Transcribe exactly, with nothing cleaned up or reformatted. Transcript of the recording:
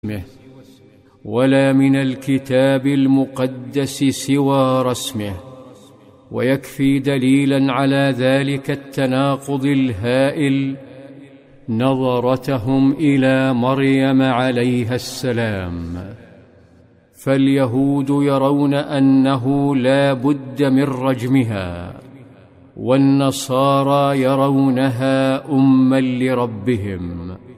ولا من الكتاب المقدس سوى رسمه. ويكفي دليلا على ذلك التناقض الهائل نظرتهم إلى مريم عليها السلام، فاليهود يرون أنه لا بد من رجمها، والنصارى يرونها أما لربهم.